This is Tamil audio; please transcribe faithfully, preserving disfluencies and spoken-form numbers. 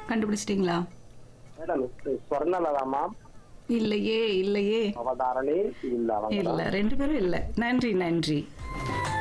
கண்டுபிடிச்சிட்டீங்களா? மேடம் ஸ்வர்ணலதாமா இல்லையே இல்லையே அவதாரணி இல்ல அவங்க இல்ல ரெண்டு பேரும் இல்ல. நன்றி நன்றி.